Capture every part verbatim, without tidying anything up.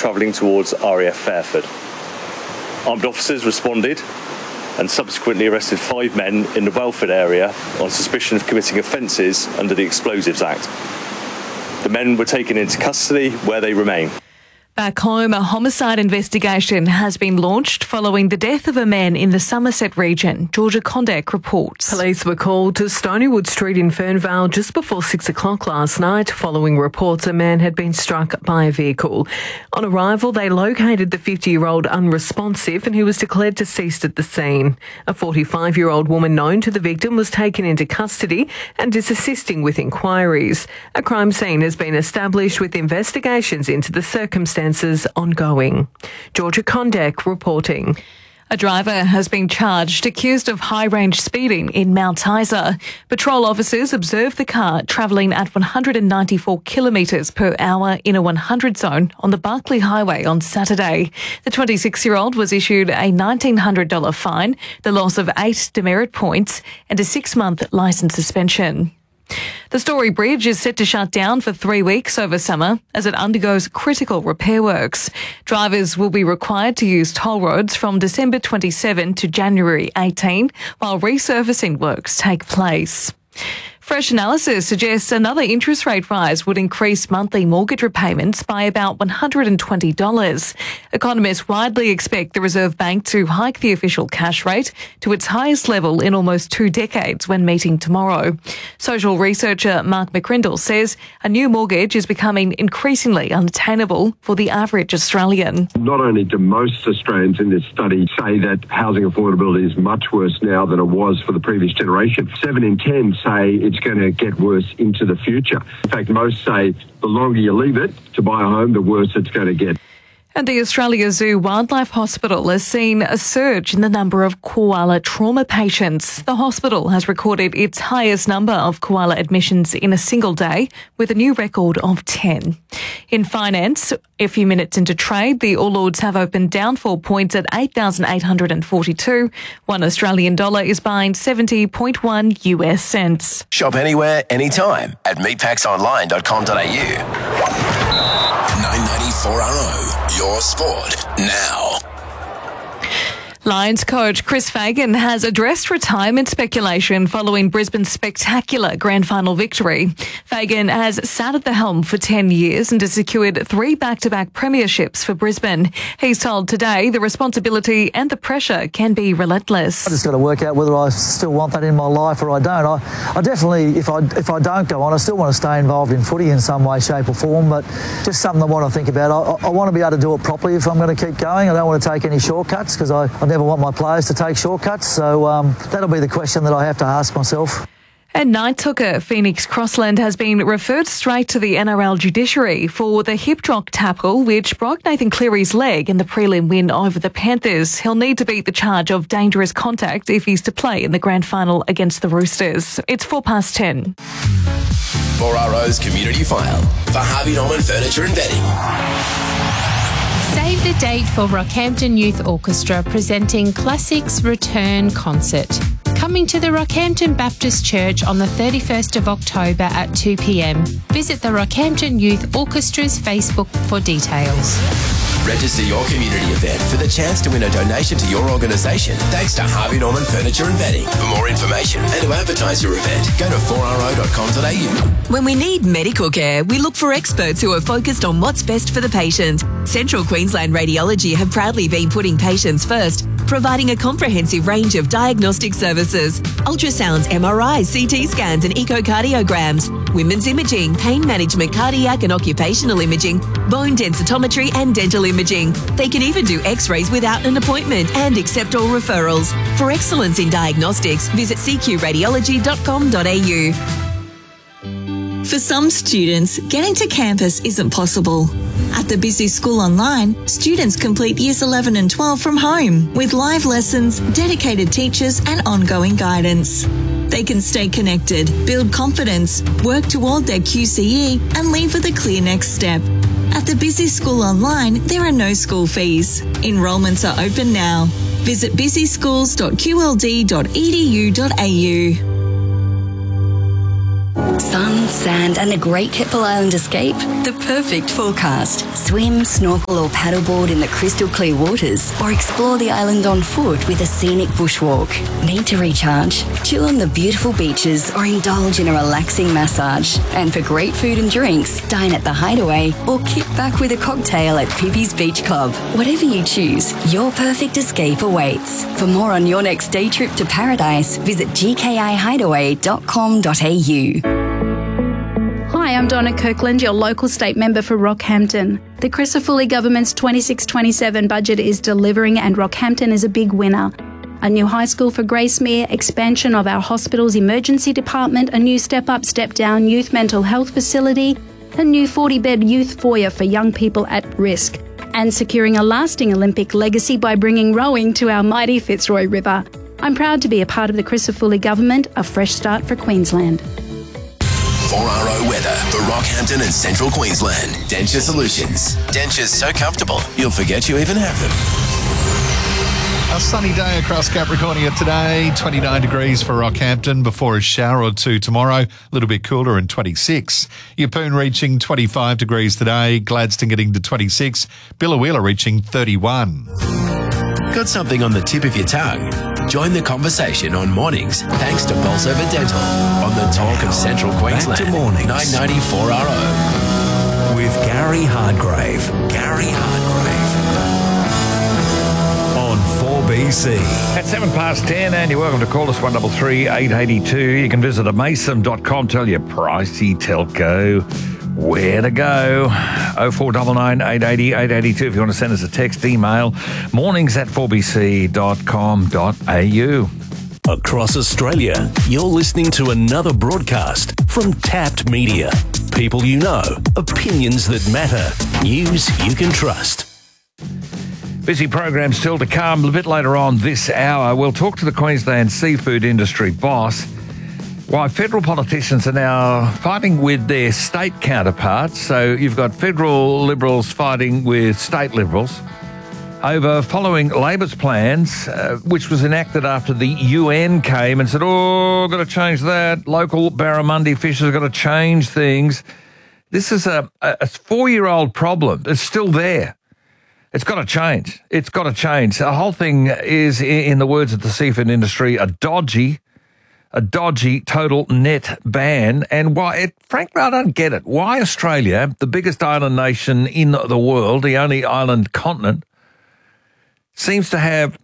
travelling towards R A F Fairford. Armed officers responded and subsequently arrested five men in the Welford area on suspicion of committing offences under the Explosives Act. The men were taken into custody, where they remain. Back home, a homicide investigation has been launched following the death of a man in the Somerset region. Georgia Condek reports. Police were called to Stonywood Street in Fernvale just before six o'clock last night, following reports a man had been struck by a vehicle. On arrival, they located the fifty-year-old unresponsive and he was declared deceased at the scene. A forty-five-year-old woman known to the victim was taken into custody and is assisting with inquiries. A crime scene has been established with investigations into the circumstances ongoing. Georgia Condek reporting. A driver has been charged accused of high-range speeding in Mount Isa. Patrol officers observed the car travelling at one hundred ninety-four kilometres per hour in a one hundred zone on the Barclay Highway on Saturday. The twenty-six-year-old was issued a nineteen hundred dollars fine, the loss of eight demerit points and a six-month licence suspension. The Story Bridge is set to shut down for three weeks over summer as it undergoes critical repair works. Drivers will be required to use toll roads from December twenty-seventh to January eighteenth while resurfacing works take place. Fresh analysis suggests another interest rate rise would increase monthly mortgage repayments by about one hundred twenty dollars. Economists widely expect the Reserve Bank to hike the official cash rate to its highest level in almost two decades when meeting tomorrow. Social researcher Mark McCrindle says a new mortgage is becoming increasingly unattainable for the average Australian. Not only do most Australians in this study say that housing affordability is much worse now than it was for the previous generation, seven in ten say it's going to get worse into the future. In fact, most say the longer you leave it to buy a home, the worse it's going to get. And the Australia Zoo Wildlife Hospital has seen a surge in the number of koala trauma patients. The hospital has recorded its highest number of koala admissions in a single day, with a new record of ten. In finance, a few minutes into trade, the All Ords have opened down four points at eight thousand eight hundred forty-two. One Australian dollar is buying seventy point one U S cents. Shop anywhere, anytime at meatpacks online dot com dot a u. nine ninety-four R O, your sport now. Lions coach Chris Fagan has addressed retirement speculation following Brisbane's spectacular grand final victory. Fagan has sat at the helm for ten years and has secured three back-to-back premierships for Brisbane. He's told Today the responsibility and the pressure can be relentless. I just got to work out whether I still want that in my life or I don't. I, I definitely, if I if I don't go on, I still want to stay involved in footy in some way, shape or form, but just something I want to think about. I, I want to be able to do it properly if I'm going to keep going. I don't want to take any shortcuts because I, I never want my players to take shortcuts, so um, that'll be the question that I have to ask myself. And night hooker Phoenix Crossland has been referred straight to the N R L judiciary for the hip drop tackle which broke Nathan Cleary's leg in the prelim win over the Panthers. He'll need to beat the charge of dangerous contact if he's to play in the grand final against the Roosters. It's four past ten. four R O's Community File for Harvey Norman Furniture and Bedding. Save the date for Rockhampton Youth Orchestra presenting Classics Return Concert. Coming to the Rockhampton Baptist Church on the thirty-first of October at two p m. Visit the Rockhampton Youth Orchestra's Facebook for details. Register your community event for the chance to win a donation to your organisation thanks to Harvey Norman Furniture and Bedding. For more information and to advertise your event, go to four r o dot com dot a u. When we need medical care, we look for experts who are focused on what's best for the patient. Central Queensland Radiology have proudly been putting patients first, providing a comprehensive range of diagnostic services, ultrasounds, M R Is, C T scans and echocardiograms, women's imaging, pain management, cardiac and occupational imaging, bone densitometry and dental imaging. They can even do x-rays without an appointment and accept all referrals. For excellence in diagnostics, visit c q radiology dot com dot a u. For some students, getting to campus isn't possible. At the Busy School Online, students complete years eleven and twelve from home with live lessons, dedicated teachers and ongoing guidance. They can stay connected, build confidence, work toward their Q C E and leave with a clear next step. At the Busy School Online, there are no school fees. Enrolments are open now. Visit busy schools dot q l d dot e d u dot a u. Sun sand and a great Keppel Island escape? The perfect forecast. Swim, snorkel or paddleboard in the crystal clear waters, or explore the island on foot with a scenic bushwalk. Need to recharge? Chill on the beautiful beaches or indulge in a relaxing massage. And for great food and drinks, dine at the Hideaway or kick back with a cocktail at Pippi's Beach Club. Whatever you choose, your perfect escape awaits. For more on your next day trip to paradise, visit g k i hideaway dot com dot a u. Hi, I'm Donna Kirkland, your local state member for Rockhampton. The Crisafulli government's twenty-six twenty-seven budget is delivering and Rockhampton is a big winner. A new high school for Gracemere, expansion of our hospital's emergency department, a new step-up, step-down youth mental health facility, a new forty-bed youth foyer for young people at risk, and securing a lasting Olympic legacy by bringing rowing to our mighty Fitzroy River. I'm proud to be a part of the Crisafulli government, a fresh start for Queensland. four R O weather for Rockhampton and Central Queensland. Denture Solutions. Dentures so comfortable, you'll forget you even have them. A sunny day across Capricornia today, twenty-nine degrees for Rockhampton before a shower or two tomorrow, a little bit cooler and twenty-six. Yeppoon reaching twenty-five degrees today, Gladstone getting to twenty-six, Billawheeler reaching thirty-one. Got something on the tip of your tongue? Join the conversation on mornings thanks to Bolsover Dental on the Talk of Central Queensland. Back to mornings. nine ninety-four R O. With Gary Hardgrave. Gary Hardgrave. On four B C. At seven past ten, and you're welcome to call us one three three, eight eight two. You can visit amason dot com, tell your pricey telco where to go. oh four nine nine, eight eight zero, eight eight two if you want to send us a text, email, mornings at four b c dot com dot a u. Across Australia, you're listening to another broadcast from Tapped Media. People you know, opinions that matter, news you can trust. Busy program still to come. A bit later on this hour, we'll talk to the Queensland seafood industry boss why federal politicians are now fighting with their state counterparts. So you've got federal Liberals fighting with state Liberals over following Labor's plans, uh, which was enacted after the U N came and said, oh, got to change that. Local barramundi fishers got to change things. This is a, a four-year-old problem. It's still there. It's got to change. It's got to change. The whole thing is, in the words of the seafood industry, a dodgy, a dodgy total net ban. And why? It, frankly, I don't get it. Why Australia, the biggest island nation in the world, the only island continent, seems to have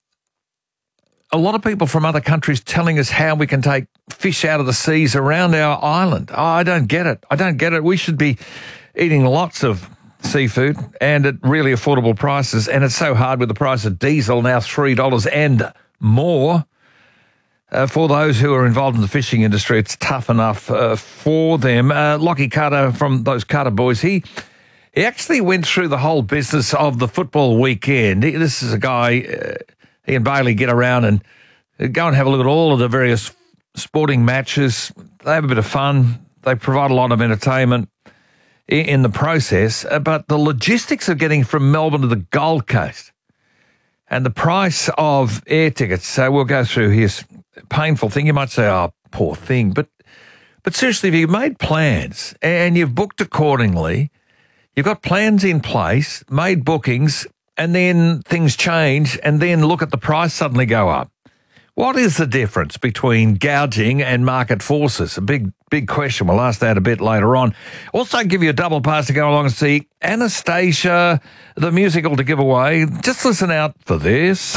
a lot of people from other countries telling us how we can take fish out of the seas around our island. Oh, I don't get it. I don't get it. We should be eating lots of seafood and at really affordable prices, and it's so hard with the price of diesel now three dollars and more. Uh, for those who are involved in the fishing industry, it's tough enough uh, for them. Uh, Lockie Carter from those Carter boys, he he actually went through the whole business of the football weekend. He, this is a guy, uh, he and Bailey get around and go and have a look at all of the various sporting matches. They have a bit of fun. They provide a lot of entertainment in the process, but the logistics of getting from Melbourne to the Gold Coast and the price of air tickets, so we'll go through here's a painful thing. You might say, oh, poor thing, but but seriously, if you've made plans and you've booked accordingly, you've got plans in place, made bookings, and then things change, and then look at the price suddenly go up. What is the difference between gouging and market forces? A big, big question. We'll ask that a bit later on. Also give you a double pass to go along and see Anastasia, the musical to give away. Just listen out for this.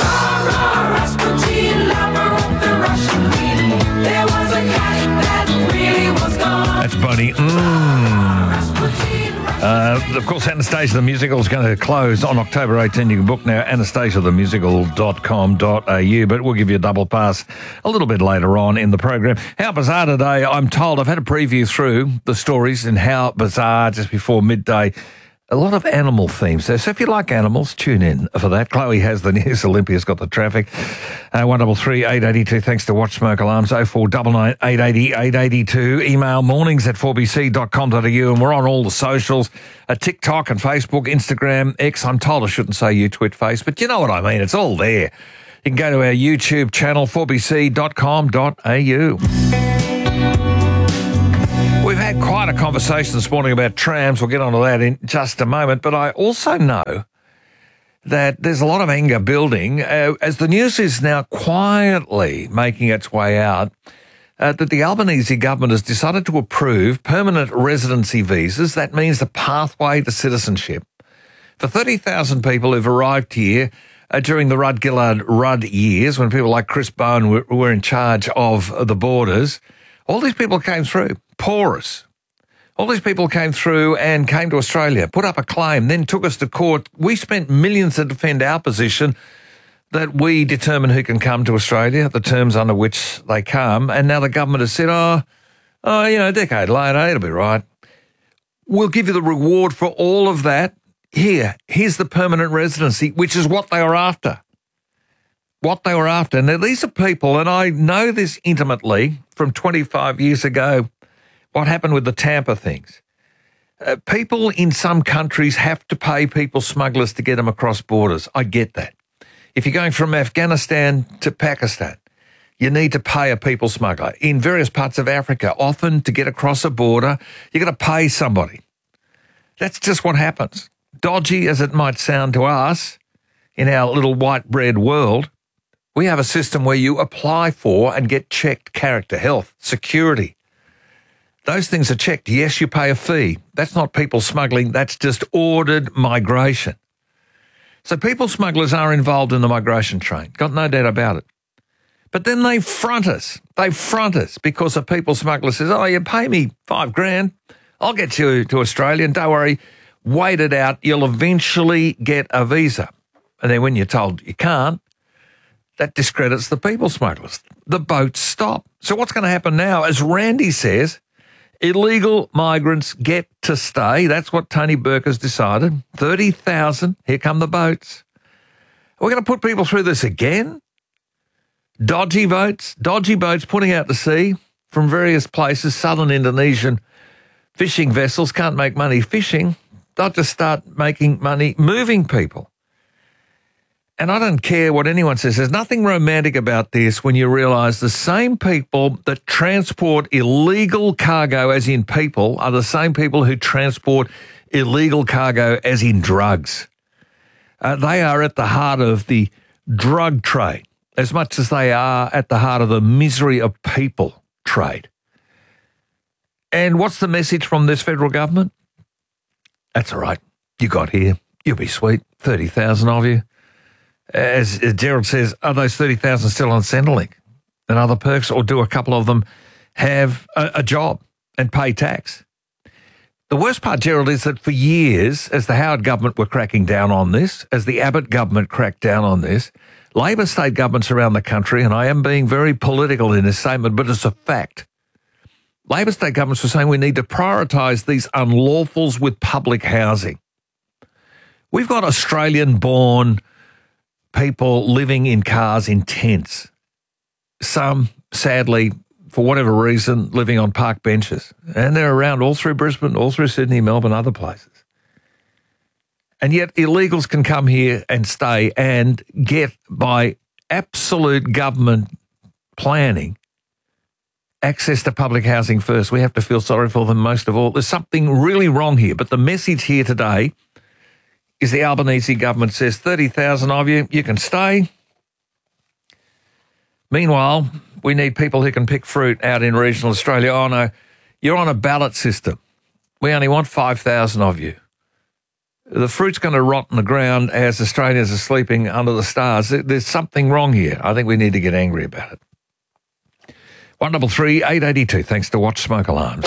That's Bonnie. Mm. Uh, of course, Anastasia the Musical is going to close on October eighteenth. You can book now, anastasia the musical dot com dot a u, but we'll give you a double pass a little bit later on in the program. How Bizarre today, I'm told, I've had a preview through the stories in How Bizarre just before midday. A lot of animal themes there. So if you like animals, tune in for that. Chloe has the news. Olympia's got the traffic. Uh, one three three, eight eight two. Thanks to Watch Smoke Alarms. oh four nine nine, eight eight zero, eight eight two. Email mornings at four b c dot com dot a u. And we're on all the socials. Uh, TikTok and Facebook, Instagram, X. I'm told I shouldn't say you twit face, but you know what I mean. It's all there. You can go to our YouTube channel, four b c dot com dot a u. We've had quite a conversation this morning about trams. We'll get onto that in just a moment. But I also know that there's a lot of anger building uh, as the news is now quietly making its way out uh, that the Albanese government has decided to approve permanent residency visas. That means the pathway to citizenship for thirty thousand people who've arrived here uh, during the Rudd Gillard Rudd years when people like Chris Bowen were, were in charge of the borders. All these people came through, porous. All these people came through and came to Australia, put up a claim, then took us to court. We spent millions to defend our position that we determine who can come to Australia, the terms under which they come. And now the government has said, oh, oh, you know, a decade later, it'll be right. We'll give you the reward for all of that. Here, here's the permanent residency, which is what they were after. What they were after. Now, these are people, and I know this intimately from twenty-five years ago, what happened with the Tampa things. Uh, people in some countries have to pay people smugglers to get them across borders. I get that. If you're going from Afghanistan to Pakistan, you need to pay a people smuggler. In various parts of Africa, often to get across a border, you're going to pay somebody. That's just what happens. Dodgy as it might sound to us in our little white bread world, we have a system where you apply for and get checked character, health, security. Those things are checked. Yes, you pay a fee. That's not people smuggling. That's just ordered migration. So people smugglers are involved in the migration train. Got no doubt about it. But then they front us. They front us because a people smuggler says, oh, you pay me five grand. I'll get you to Australia and don't worry, wait it out. You'll eventually get a visa. And then when you're told you can't, that discredits the people smugglers. The boats stop. So what's going to happen now, as Randy says, illegal migrants get to stay. That's what Tony Burke has decided. thirty thousand. Here come the boats. We're going to put people through this again? Dodgy boats, dodgy boats putting out to sea from various places. Southern Indonesian fishing vessels can't make money fishing. They'll just start making money moving people. And I don't care what anyone says. There's nothing romantic about this when you realise the same people that transport illegal cargo, as in people, are the same people who transport illegal cargo, as in drugs. Uh, they are at the heart of the drug trade as much as they are at the heart of the misery of people trade. And what's the message from this federal government? That's all right. You got here. You'll be sweet. thirty thousand of you. As Gerald says, are those thirty thousand still on Centrelink and other perks, or do a couple of them have a, a job and pay tax? The worst part, Gerald, is that for years, as the Howard government were cracking down on this, as the Abbott government cracked down on this, Labor state governments around the country, and I am being very political in this statement, but it's a fact, Labor state governments were saying we need to prioritise these unlawfuls with public housing. We've got Australian-born people living in cars in tents. Some, sadly, for whatever reason, living on park benches. And they're around all through Brisbane, all through Sydney, Melbourne, other places. And yet illegals can come here and stay and get, by absolute government planning, access to public housing first. We have to feel sorry for them most of all. There's something really wrong here. But the message here today is the Albanese government says thirty thousand of you, you can stay. Meanwhile, we need people who can pick fruit out in regional Australia. Oh, no, you're on a ballot system. We only want five thousand of you. The fruit's going to rot in the ground as Australians are sleeping under the stars. There's something wrong here. I think we need to get angry about it. one double three eight eight two. Thanks to Watch Smoke Alarms.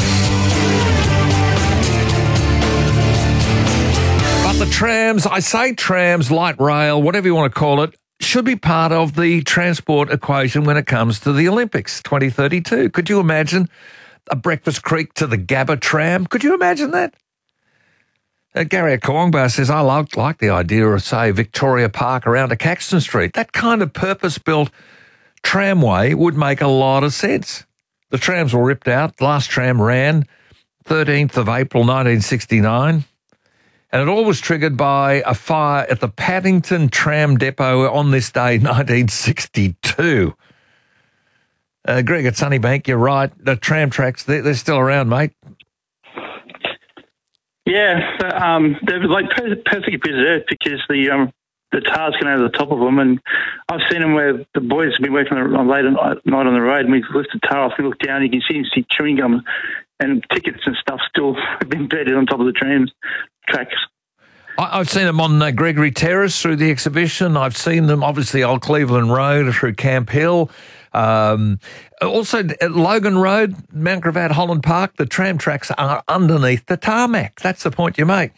But the trams, I say trams, light rail, whatever you want to call it, should be part of the transport equation when it comes to the Olympics twenty thirty-two. Could you imagine a Breakfast Creek to the Gabba tram? Could you imagine that? Uh, Gary Kawangba says, I like, like the idea of, say, Victoria Park around to Caxton Street. That kind of purpose-built tramway would make a lot of sense. The trams were ripped out. The last tram ran thirteenth of April nineteen sixty-nine. And it all was triggered by a fire at the Paddington Tram Depot on this day, nineteen sixty-two. Uh, Greg at Sunnybank, you're right. The tram tracks, they're, they're still around, mate. Yeah, um, they're like per- perfectly preserved because the um, the tar's going over the top of them. And I've seen them where the boys have been working on late at night on the road, and we've lifted the tar off, we look down, you can see, see chewing gum and tickets and stuff still have been bedded on top of the trams tracks. I've seen them on uh, Gregory Terrace through the exhibition. I've seen them, obviously, Old Cleveland Road through Camp Hill. Um, also, at Logan Road, Mount Gravatt, Holland Park, the tram tracks are underneath the tarmac. That's the point you make.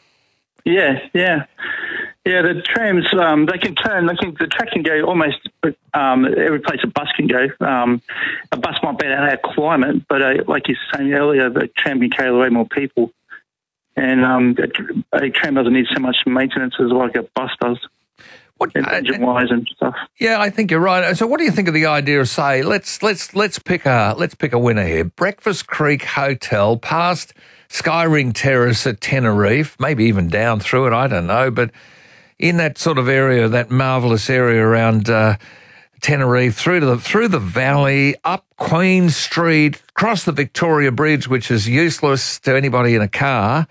Yeah, yeah. Yeah, the trams, um, they can turn, they can, the track can go almost um, every place a bus can go. Um, a bus might be out of our climate, but uh, like you were saying earlier, the tram can carry away more people. And um, a, a tram doesn't need so much maintenance as like a bus does. What, engine-wise and stuff. Yeah, I think you're right. So, what do you think of the idea of, say, let's let's let's pick a let's pick a winner here? Breakfast Creek Hotel, past Skyring Terrace at Tenerife, maybe even down through it. I don't know, but in that sort of area, that marvellous area around uh, Tenerife, through to the through the valley, up Queen Street, across the Victoria Bridge, which is useless to anybody in a car,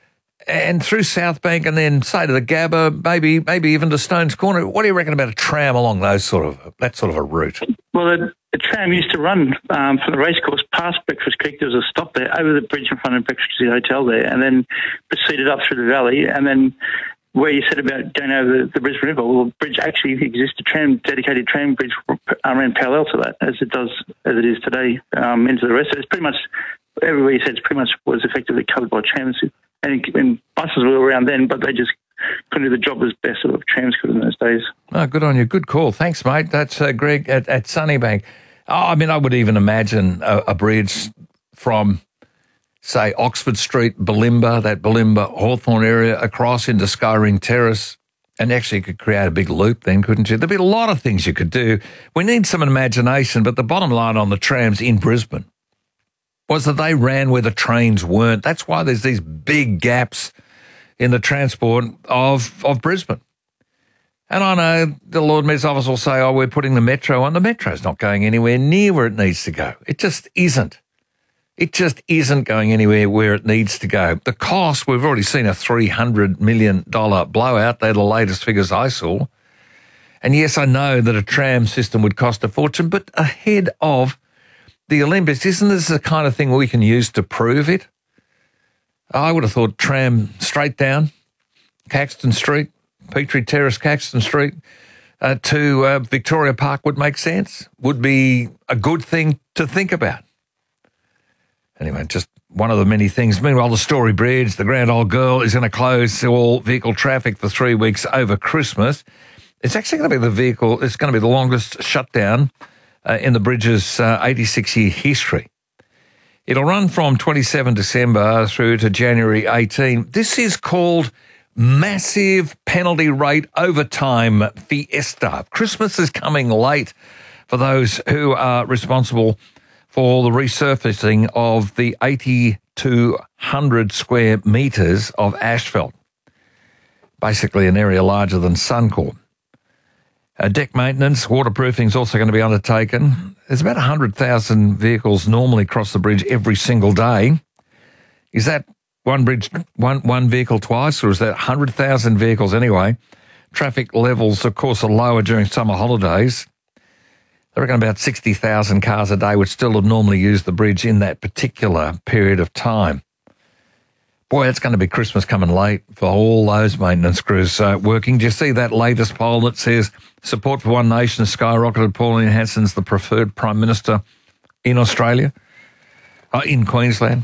and through South Bank, and then say to the Gabba, maybe maybe even to Stones Corner. What do you reckon about a tram along those sort of that sort of a route? Well, the, the tram used to run um, from the racecourse past Breakfast Creek. There was a stop there over the bridge in front of Breakfast Creek Hotel there, and then proceeded up through the valley, and then where you said about going over the, the Brisbane River, well, the bridge actually exists, a tram, dedicated tram bridge ran parallel to that, as it does, as it is today, um, into the rest. So it's pretty much, everywhere you said, it's pretty much was effectively covered by trams. And, and buses were around then, but they just couldn't do the job as best of trams could in those days. Oh, good on you. Good call. Thanks, mate. That's uh, Greg at, at Sunnybank. Oh, I mean, I would even imagine a, a bridge from, say, Oxford Street, Bulimba, that Bulimba-Hawthorne area, across into Skyring Terrace, and actually you could create a big loop then, couldn't you? There'd be a lot of things you could do. We need some imagination, but the bottom line on the trams in Brisbane was that they ran where the trains weren't. That's why there's these big gaps in the transport of, of Brisbane. And I know the Lord Mayor's office will say, oh, we're putting the metro on. The metro's not going anywhere near where it needs to go. It just isn't. It just isn't going anywhere where it needs to go. The cost, we've already seen a three hundred million dollars blowout. They're the latest figures I saw. And yes, I know that a tram system would cost a fortune, but ahead of the Olympics, isn't this the kind of thing we can use to prove it? I would have thought tram straight down Caxton Street, Petrie Terrace, Caxton Street, uh, to uh, Victoria Park would make sense, would be a good thing to think about. Anyway, just one of the many things. Meanwhile, the Story Bridge, the Grand Old Girl, is going to close all vehicle traffic for three weeks over Christmas. It's actually going to be the vehicle, it's going to be the longest shutdown uh, in the bridge's uh, eighty-six-year history. It'll run from twenty-seventh December through to January eighteenth. This is called Massive Penalty Rate Overtime Fiesta. Christmas is coming late for those who are responsible for the resurfacing of the eighty-two hundred square metres of asphalt, basically an area larger than Suncorp. Uh, deck maintenance, waterproofing is also going to be undertaken. There's about one hundred thousand vehicles normally cross the bridge every single day. Is that one bridge, one one vehicle twice, or is that one hundred thousand vehicles anyway? Traffic levels, of course, are lower during summer holidays. I reckon about sixty thousand cars a day would still have normally used the bridge in that particular period of time. Boy, it's going to be Christmas coming late for all those maintenance crews uh, working. Do you see that latest poll that says support for One Nation skyrocketed? Pauline Hanson's the preferred Prime Minister in Australia, uh, in Queensland.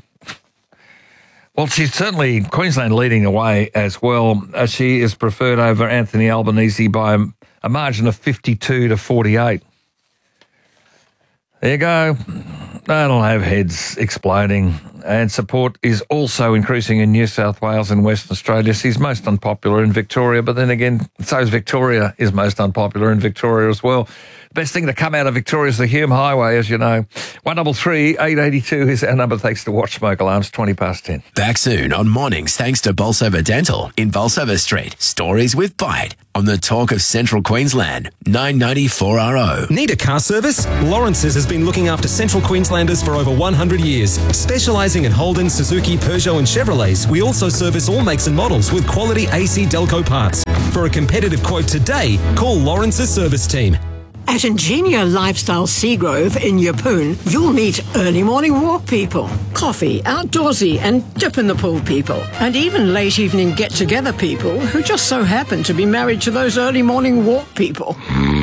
Well, she's certainly Queensland leading the way as well. Uh, she is preferred over Anthony Albanese by a, a margin of fifty-two to forty-eight. There you go. That'll have heads exploding. And support is also increasing in New South Wales and Western Australia. She's most unpopular in Victoria, but then again, so is Victoria is most unpopular in Victoria as well. The best thing to come out of Victoria is the Hume Highway, as you know. one double three, eight eight two is our number thanks to Watch Smoke Alarms, twenty past ten. Back soon on Mornings thanks to Bolsover Dental in Bolsover Street. Stories with Bite on the Talk of Central Queensland, nine ninety-four R O. Need a car service? Lawrence's has been looking after Central Queenslanders for over one hundred years, specialising specialising in Holden, Suzuki, Peugeot and Chevrolets, we also service all makes and models with quality A C Delco parts. For a competitive quote today, call Lawrence's service team. At Ingenia Lifestyle Seagrove in Yeppoon, you'll meet early morning walk people, coffee, outdoorsy and dip in the pool people, and even late evening get-together people who just so happen to be married to those early morning walk people.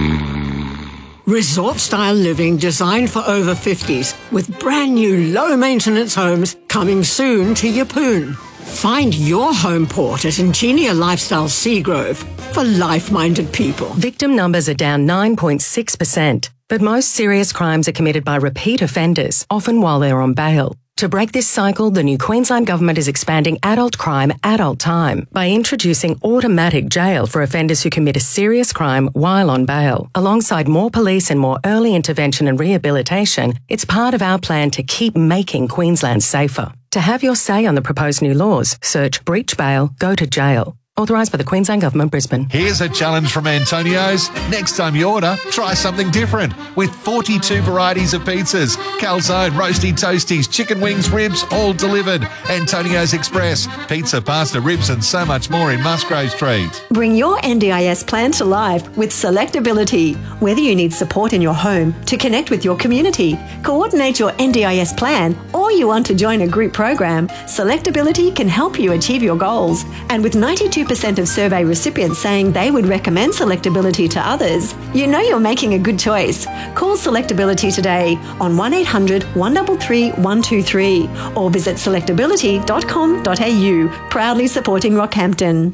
Resort-style living designed for over fifties with brand new low-maintenance homes coming soon to Yeppoon. Find your home port at Ingenia Lifestyle Seagrove for life-minded people. Victim numbers are down nine point six percent, but most serious crimes are committed by repeat offenders, often while they're on bail. To break this cycle, the new Queensland Government is expanding adult crime, adult time by introducing automatic jail for offenders who commit a serious crime while on bail. Alongside more police and more early intervention and rehabilitation, it's part of our plan to keep making Queensland safer. To have your say on the proposed new laws, search breach bail, go to jail. Authorised by the Queensland Government, Brisbane. Here's a challenge from Antonio's. Next time you order, try something different with forty-two varieties of pizzas, calzone, roasty toasties, chicken wings, ribs, all delivered. Antonio's Express, pizza, pasta, ribs and so much more in Musgrave Street. Bring your N D I S plan to life with Selectability. Whether you need support in your home to connect with your community, coordinate your N D I S plan, or you want to join a group program, Selectability can help you achieve your goals. And with ninety-two percent of survey recipients saying they would recommend Selectability to others, you know you're making a good choice. Call Selectability today on one eight hundred, one three three, one two three or visit selectability dot com dot a u, proudly supporting Rockhampton.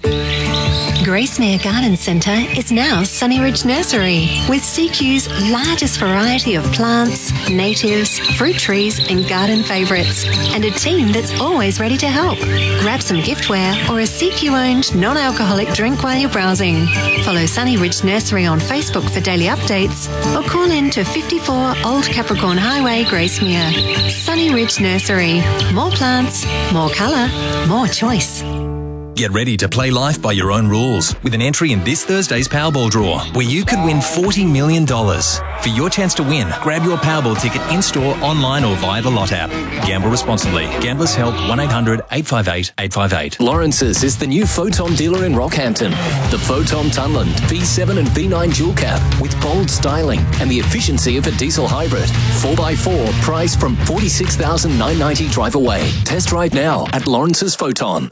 Gracemere Garden Centre is now Sunny Ridge Nursery, with C Q's largest variety of plants, natives, fruit trees and garden favourites, and a team that's always ready to help. Grab some giftware or a C Q-owned non-alcoholic drink while you're browsing. Follow Sunny Ridge Nursery on Facebook for daily updates or call in to fifty-four Old Capricorn Highway, Gracemere. Sunny Ridge Nursery. More plants, more colour, more choice. Get ready to play life by your own rules with an entry in this Thursday's Powerball draw, where you could win forty million dollars. For your chance to win, grab your Powerball ticket in-store, online or via the Lot app. Gamble responsibly. Gamblers Help one eight hundred, eight five eight, eight five eight. Lawrence's is the new Photon dealer in Rockhampton. The Photon Tunland V seven and V nine dual cab with bold styling and the efficiency of a diesel hybrid. four by four, price from forty-six thousand nine hundred ninety dollars drive away. Test drive now at Lawrence's Photon.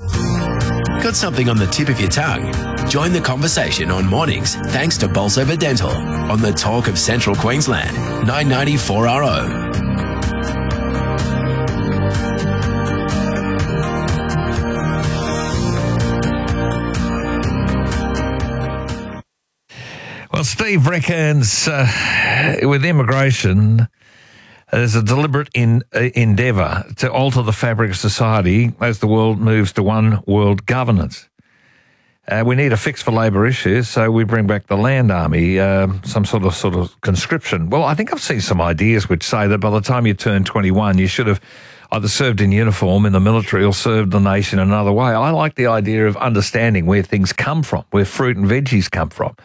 Got something on the tip of your tongue? Join the conversation on mornings thanks to Bolsover Dental on the Talk of Central Queensland, nine ninety four R O. Well, Steve reckons uh, with immigration, there's a deliberate in, uh, endeavour to alter the fabric of society as the world moves to one world governance. Uh, we need a fix for labour issues, so we bring back the land army, uh, some sort of sort of conscription. Well, I think I've seen some ideas which say that by the time you turn twenty-one, you should have either served in uniform in the military or served the nation in another way. I like the idea of understanding where things come from, where fruit and veggies come from,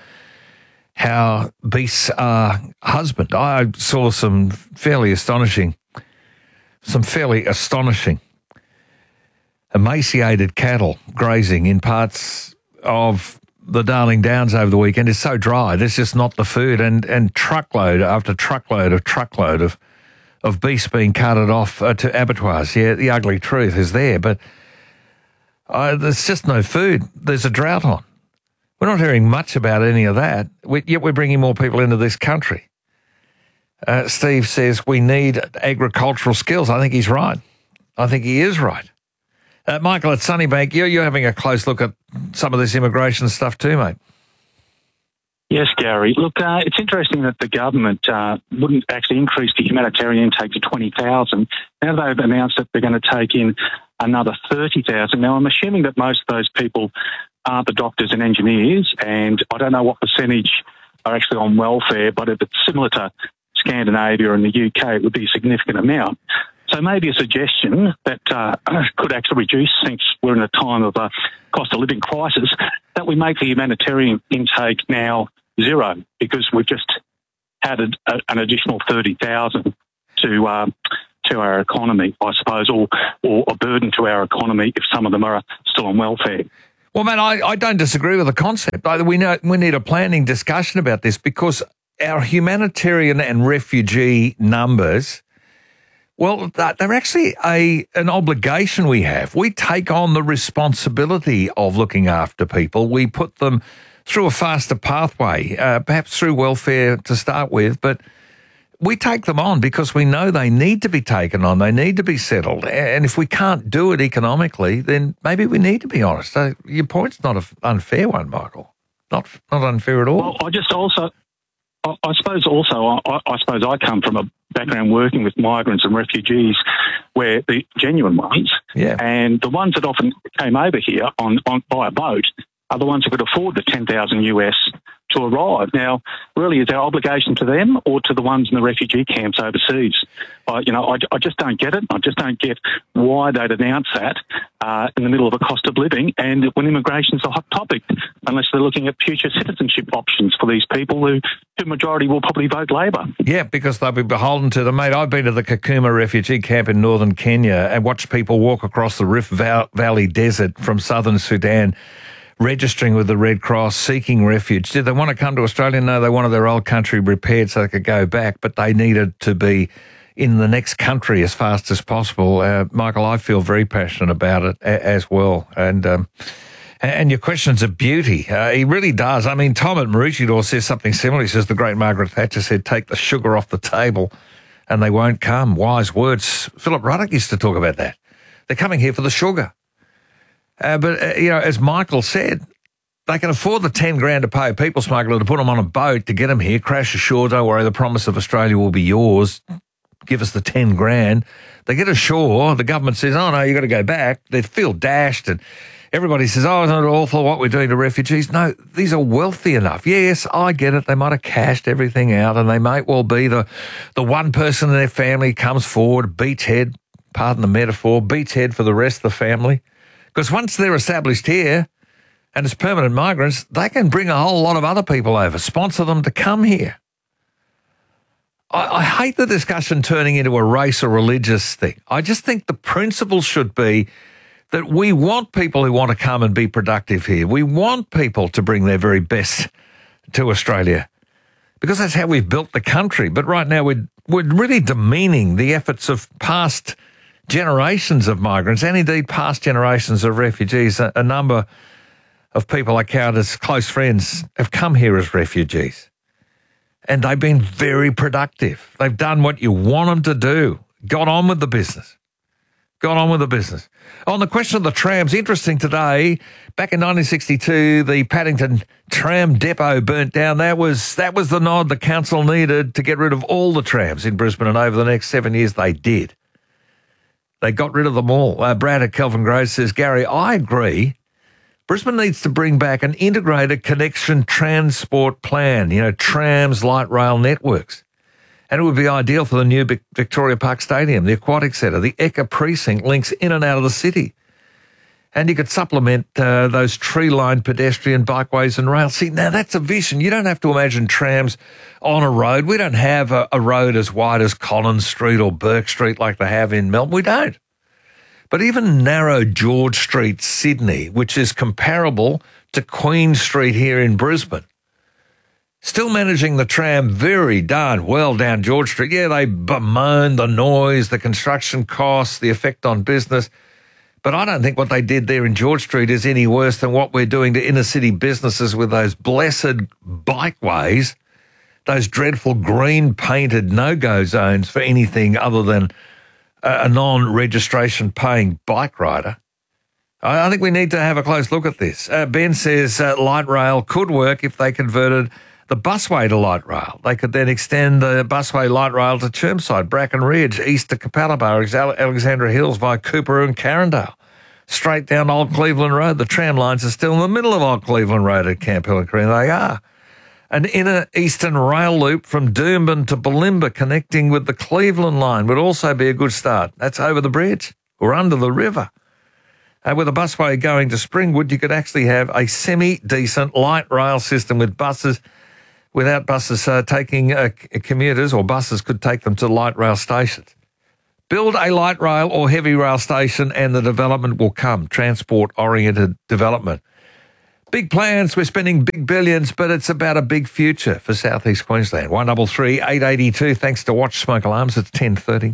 how beasts are husbanded. I saw some fairly astonishing, some fairly astonishing emaciated cattle grazing in parts of the Darling Downs over the weekend. It's so dry. There's just not the food, and, and truckload after truckload of truckload of, of beasts being carted off uh, to abattoirs. Yeah, the ugly truth is there, but uh, there's just no food. There's a drought on. We're not hearing much about any of that, we, yet we're bringing more people into this country. Uh, Steve says we need agricultural skills. I think he's right. I think he is right. Uh, Michael at Sunnybank, you're, you're having a close look at some of this immigration stuff too, mate. Yes, Gary. Look, uh, it's interesting that the government uh, wouldn't actually increase the humanitarian intake to twenty thousand. Now they've announced that they're going to take in another thirty thousand. Now, I'm assuming that most of those people are the doctors and engineers, and I don't know what percentage are actually on welfare, but if it's similar to Scandinavia and the U K, it would be a significant amount. So maybe a suggestion that uh, could actually reduce, since we're in a time of a cost of living crisis, that we make the humanitarian intake now zero, because we've just had a, a, an additional thirty thousand to uh, to our economy, I suppose, or, or a burden to our economy if some of them are still on welfare. Well, man, I, I don't disagree with the concept. We know we need a planning discussion about this because our humanitarian and refugee numbers, well, they're actually a an obligation we have. We take on the responsibility of looking after people. We put them through a faster pathway, uh, perhaps through welfare to start with, but we take them on because we know they need to be taken on. They need to be settled. And if we can't do it economically, then maybe we need to be honest. So your point's not an unfair one, Michael. Not not unfair at all. Well, I just also, I, I suppose also, I, I suppose I come from a background working with migrants and refugees where the genuine ones, yeah. and the ones that often came over here on, on by a boat are the ones who could afford the ten thousand US to arrive. Now, really, is our obligation to them or to the ones in the refugee camps overseas? I, you know, I, I just don't get it. I just don't get why they'd announce that uh, in the middle of a cost of living and when immigration's a hot topic, unless they're looking at future citizenship options for these people who, the majority will probably vote Labor. Yeah, because they'll be beholden to them. Mate, I've been to the Kakuma refugee camp in northern Kenya and watched people walk across the Rift Valley Desert from southern Sudan, registering with the Red Cross, seeking refuge. Did they want to come to Australia? No, they wanted their old country repaired so they could go back, but they needed to be in the next country as fast as possible. Uh, Michael, I feel very passionate about it a- as well. And um, and your question's a beauty. Uh, he really does. I mean, Tom at Maroochydore says something similar. He says the great Margaret Thatcher said, take the sugar off the table and they won't come. Wise words. Philip Ruddock used to talk about that. They're coming here for the sugar. Uh, but, uh, you know, as Michael said, they can afford the ten grand to pay a people smuggler to put them on a boat to get them here, crash ashore, don't worry, the promise of Australia will be yours, give us the ten grand. They get ashore, the government says, oh, no, you've got to go back. They feel dashed and everybody says, oh, isn't it awful what we're doing to refugees? No, these are wealthy enough. Yes, I get it. They might have cashed everything out and they might well be the, the one person in their family comes forward, beats head, pardon the metaphor, beats head for the rest of the family. Because once they're established here and as permanent migrants, they can bring a whole lot of other people over, sponsor them to come here. I, I hate the discussion turning into a race or religious thing. I just think the principle should be that we want people who want to come and be productive here. We want people to bring their very best to Australia because that's how we've built the country. But right now we're, we're really demeaning the efforts of past generations of migrants and indeed past generations of refugees. A, a number of people I count as close friends have come here as refugees and they've been very productive. They've done what you want them to do, got on with the business, got on with the business. On the question of the trams, interesting today, back in nineteen sixty-two, the Paddington tram depot burnt down. That was, that was the nod the council needed to get rid of all the trams in Brisbane, and over the next seven years they did. They got rid of them all. Uh, Brad at Kelvin Grove says, Gary, I agree. Brisbane needs to bring back an integrated connection transport plan, you know, trams, light rail networks. And it would be ideal for the new Victoria Park Stadium, the Aquatic Centre, the Ekka Precinct links in and out of the city. And you could supplement uh, those tree-lined pedestrian bikeways and rails. See, now that's a vision. You don't have to imagine trams on a road. We don't have a, a road as wide as Collins Street or Burke Street like they have in Melbourne. We don't. But even narrow George Street, Sydney, which is comparable to Queen Street here in Brisbane, still managing the tram very darn well down George Street. Yeah, they bemoan the noise, the construction costs, the effect on business. But I don't think what they did there in George Street is any worse than what we're doing to inner city businesses with those blessed bikeways, those dreadful green painted no-go zones for anything other than a non-registration paying bike rider. I think we need to have a close look at this. Uh, Ben says uh, light rail could work if they converted the busway to light rail. They could then extend the busway light rail to Chermside, Bracken Ridge, east to Capalaba, Alexandra Hills via Cooperoo and Carindale, straight down Old Cleveland Road. The tram lines are still in the middle of Old Cleveland Road at Camp Hill and Carindale. They are. An inner eastern rail loop from Doomben to Bulimba connecting with the Cleveland line would also be a good start. That's over the bridge or under the river. Uh, with a busway going to Springwood, you could actually have a semi-decent light rail system with buses, without buses uh, taking uh, commuters, or buses could take them to light rail stations. Build a light rail or heavy rail station and the development will come. Transport-oriented development. Big plans, we're spending big billions, but it's about a big future for South East Queensland. one double three eight eight two. Thanks to Watch Smoke Alarms. It's ten thirty.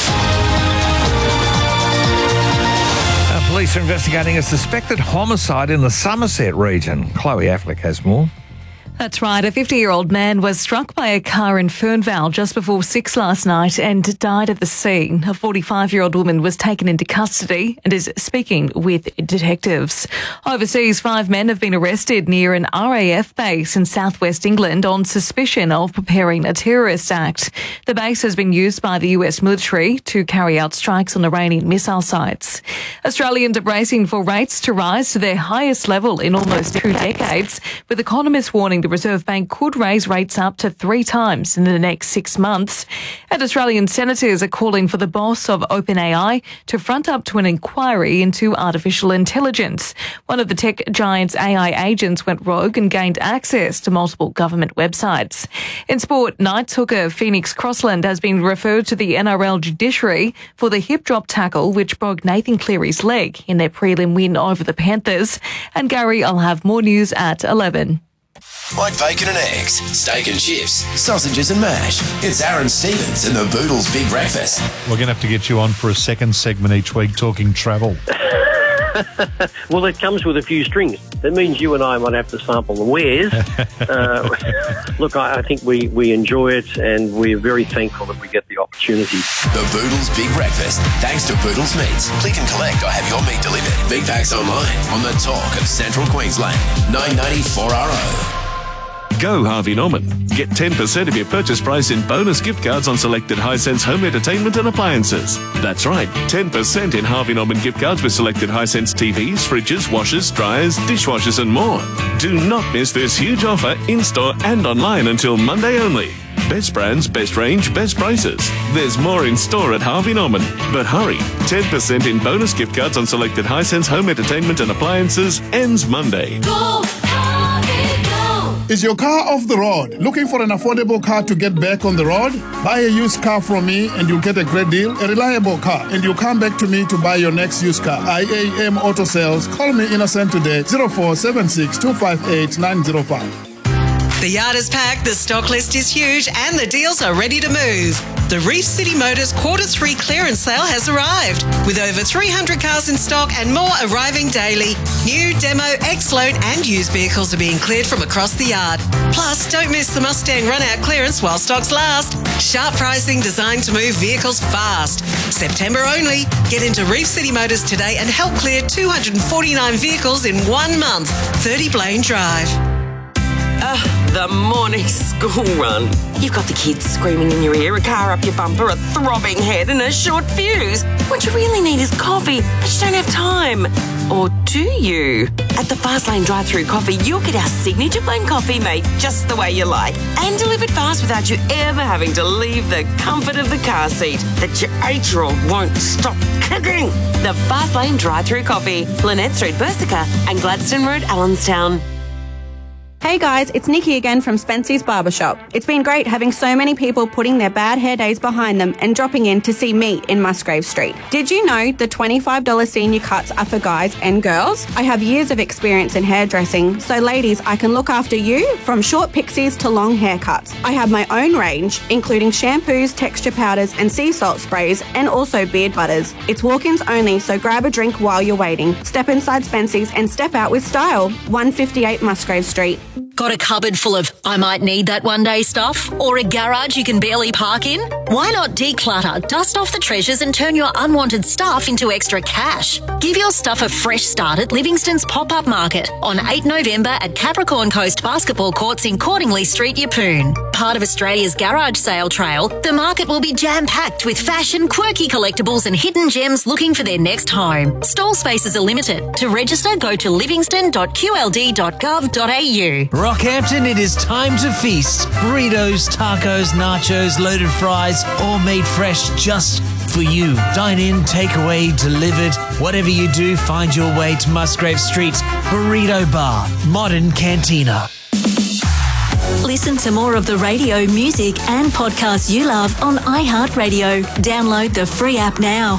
Uh, police are investigating a suspected homicide in the Somerset region. Chloe Affleck has more. That's right. A fifty-year-old man was struck by a car in Fernvale just before six last night and died at the scene. A forty-five-year-old woman was taken into custody and is speaking with detectives. Overseas, five men have been arrested near an R A F base in southwest England on suspicion of preparing a terrorist act. The base has been used by the U S military to carry out strikes on Iranian missile sites. Australians are bracing for rates to rise to their highest level in almost two decades, with economists warning the Reserve Bank could raise rates up to three times in the next six months. And Australian senators are calling for the boss of OpenAI to front up to an inquiry into artificial intelligence. One of the tech giant's A I agents went rogue and gained access to multiple government websites. In sport, Knights hooker Phoenix Crossland has been referred to the N R L judiciary for the hip drop tackle which broke Nathan Cleary's leg in their prelim win over the Panthers. And Gary, I'll have more news at eleven. Like bacon and eggs, steak and chips, sausages and mash. It's Aaron Stevens and the Boodles Big Breakfast. We're going to have to get you on for a second segment each week talking travel. Well, it comes with a few strings. That means you and I might have to sample the wares. uh, look, I, I think we, we enjoy it and we're very thankful that we get the opportunity. The Boodles Big Breakfast, thanks to Boodles Meats. Click and collect or have your meat delivered. Big packs online on the talk of Central Queensland. nine ninety-four R O. Go Harvey Norman. Get ten percent of your purchase price in bonus gift cards on selected Hisense home entertainment and appliances. That's right, ten percent in Harvey Norman gift cards with selected Hisense T Vs, fridges, washers, dryers, dishwashers and more. Do not miss this huge offer in-store and online until Monday only. Best brands, best range, best prices. There's more in store at Harvey Norman. But hurry, ten percent in bonus gift cards on selected Hisense home entertainment and appliances ends Monday. Go, Harvey, go. Is your car off the road? Looking for an affordable car to get back on the road? Buy a used car from me and you'll get a great deal, a reliable car, and you'll come back to me to buy your next used car. I A M Auto Sales. Call me Innocent today, zero four seven six two five eight nine zero five. The yard is packed, the stock list is huge, and the deals are ready to move. The Reef City Motors Quarter three clearance sale has arrived, with over three hundred cars in stock and more arriving daily. New, demo, ex-loan and used vehicles are being cleared from across the yard. Plus, don't miss the Mustang run-out clearance while stocks last. Sharp pricing designed to move vehicles fast. September only. Get into Reef City Motors today and help clear two hundred forty-nine vehicles in one month. thirty Blaine Drive. Uh, the morning school run. You've got the kids screaming in your ear, a car up your bumper, a throbbing head and a short fuse. What you really need is coffee, but you don't have time. Or do you? At the Fastlane drive-through coffee, you'll get our signature blend coffee made just the way you like and delivered fast without you ever having to leave the comfort of the car seat that your eight-year-old won't stop kicking. The Fastlane drive-through coffee, Lynette Street, Bersica and Gladstone Road, Allenstown. Hey guys, it's Nikki again from Spency's Barbershop. It's been great having so many people putting their bad hair days behind them and dropping in to see me in Musgrave Street. Did you know the twenty-five dollars senior cuts are for guys and girls? I have years of experience in hairdressing, so ladies, I can look after you from short pixies to long haircuts. I have my own range, including shampoos, texture powders and sea salt sprays, and also beard butters. It's walk-ins only, so grab a drink while you're waiting. Step inside Spency's and step out with style. one fifty-eight Musgrave Street. Got a cupboard full of I might need that one day stuff? Or a garage you can barely park in? Why not declutter, dust off the treasures and turn your unwanted stuff into extra cash? Give your stuff a fresh start at Livingston's Pop-Up Market on the eighth of November at Capricorn Coast Basketball Courts in Cordingley Street, Yeppoon. Part of Australia's garage sale trail, the market will be jam-packed with fashion, quirky collectibles and hidden gems looking for their next home. Stall spaces are limited. To register, go to livingston dot q l d dot gov dot a u. Rockhampton, it is time to feast. Burritos, tacos, nachos, loaded fries, all made fresh just for you. Dine in, take away, delivered. Whatever you do, find your way to Musgrave Street's Burrito Bar, Modern Cantina. Listen to more of the radio, music and podcasts you love on iHeartRadio. Download the free app now.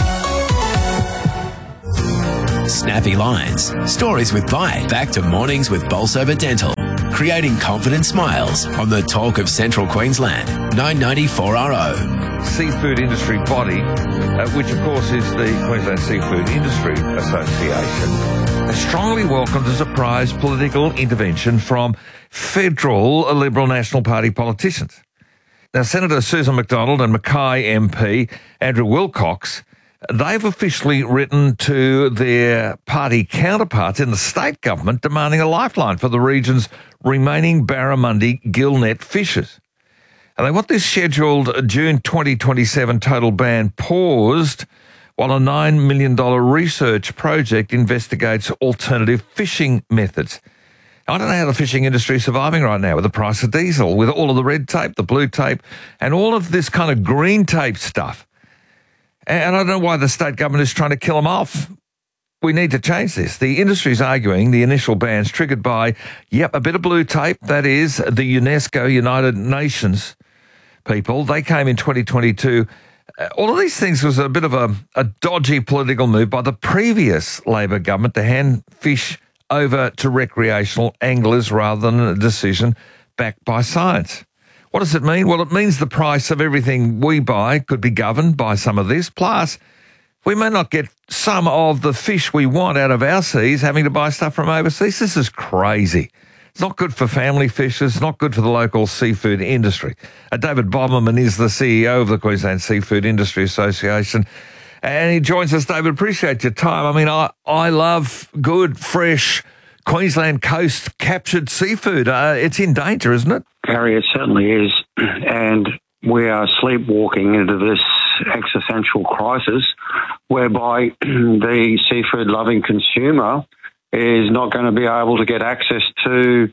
Snappy Lines. Stories with Bite. Back to mornings with Bolsover Dental. Creating confident smiles on the talk of Central Queensland. nine ninety-four R O. Seafood industry body, uh, which of course is the Queensland Seafood Industry Association, has strongly welcomed a surprise political intervention from federal Liberal National Party politicians. Now, Senator Susan McDonald and Mackay M P Andrew Wilcox, they've officially written to their party counterparts in the state government demanding a lifeline for the region's remaining barramundi gillnet fishers. And they want this scheduled June twenty twenty-seven total ban paused while a nine million dollars research project investigates alternative fishing methods. I don't know how the fishing industry is surviving right now with the price of diesel, with all of the red tape, the blue tape, and all of this kind of green tape stuff. And I don't know why the state government is trying to kill them off. We need to change this. The industry is arguing the initial ban's triggered by, yep, a bit of blue tape, that is the UNESCO United Nations people. They came in twenty twenty-two. Uh, all of these things was a bit of a, a dodgy political move by the previous Labor government to hand fish over to recreational anglers rather than a decision backed by science. What does it mean? Well, it means the price of everything we buy could be governed by some of this. Plus, we may not get some of the fish we want out of our seas having to buy stuff from overseas. This is crazy. It's not good for family fishers. It's not good for the local seafood industry. Uh, David Boberman is the C E O of the Queensland Seafood Industry Association, and he joins us. David, appreciate your time. I mean, I, I love good, fresh, Queensland coast captured seafood. Uh, it's in danger, isn't it? Gary, it certainly is. And we are sleepwalking into this existential crisis whereby the seafood-loving consumer is not going to be able to get access to,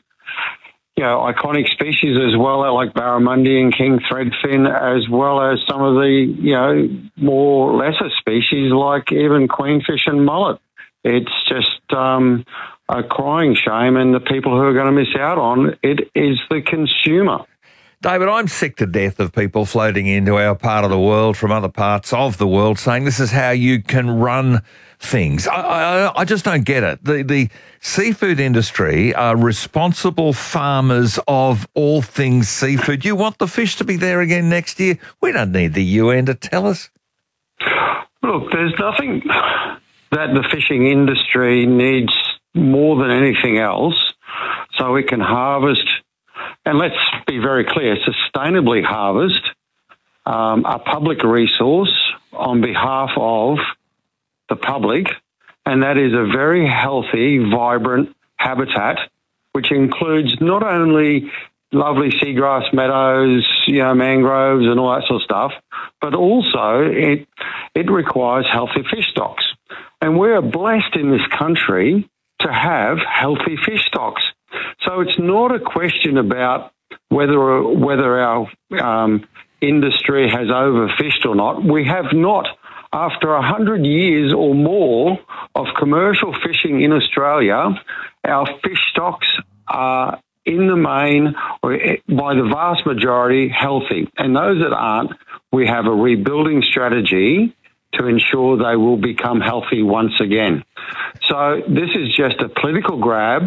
you know, iconic species as well, like barramundi and king threadfin, as well as some of the, you know, more lesser species like even queenfish and mullet. It's just um, a crying shame, and the people who are going to miss out on it is the consumer. David, I'm sick to death of people floating into our part of the world from other parts of the world saying this is how you can run things. I, I, I just don't get it. The, the seafood industry are responsible farmers of all things seafood. You want the fish to be there again next year? We don't need the U N to tell us. Look, there's nothing that the fishing industry needs more than anything else so it can harvest, and let's be very clear, sustainably harvest um, a public resource on behalf of the public, and that is a very healthy, vibrant habitat, which includes not only lovely seagrass meadows, you know, mangroves and all that sort of stuff, but also it it requires healthy fish stocks. And we're blessed in this country to have healthy fish stocks. So it's not a question about whether whether our um, industry has overfished or not. We have not. After a hundred years or more of commercial fishing in Australia, our fish stocks are in the main, or by the vast majority, healthy. And those that aren't, we have a rebuilding strategy to ensure they will become healthy once again. So this is just a political grab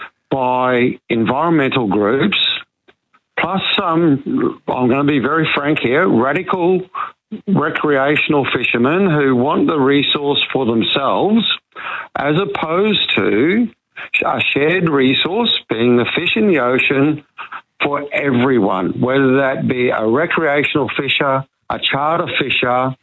by environmental groups, plus some, I'm going to be very frank here, radical recreational fishermen who want the resource for themselves, as opposed to a shared resource being the fish in the ocean for everyone, whether that be a recreational fisher, a charter fisher,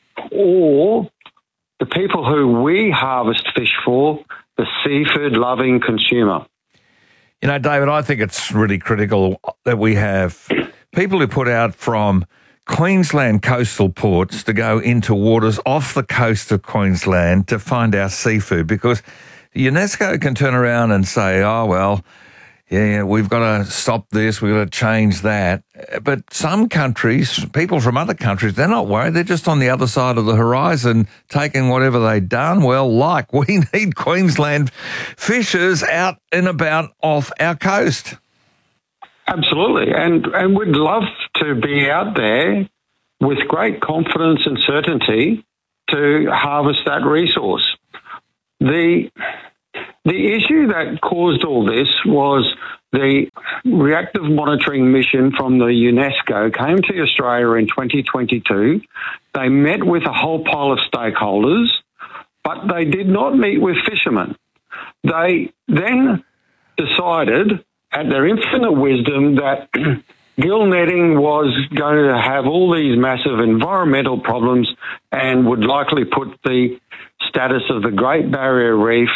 or the people who we harvest fish for, the seafood-loving consumer. You know, David, I think it's really critical that we have people who put out from Queensland coastal ports to go into waters off the coast of Queensland to find our seafood, because UNESCO can turn around and say, oh, well, yeah, we've got to stop this, we've got to change that. But some countries, people from other countries, they're not worried. They're just on the other side of the horizon taking whatever they darn well like. We need Queensland fishers out and about off our coast. Absolutely. And, and we'd love to be out there with great confidence and certainty to harvest that resource. The, the issue that caused all this was the reactive monitoring mission from the UNESCO came to Australia in twenty twenty-two. They met with a whole pile of stakeholders, but they did not meet with fishermen. They then decided, at their infinite wisdom, that gill netting was going to have all these massive environmental problems and would likely put the status of the Great Barrier Reef